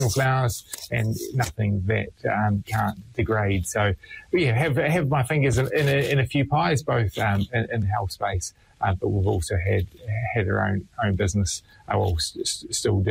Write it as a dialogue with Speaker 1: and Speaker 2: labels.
Speaker 1: flowers and nothing that can't degrade. So, yeah, have my fingers in a few pies, both in the health space, but we've also had our own business, still do.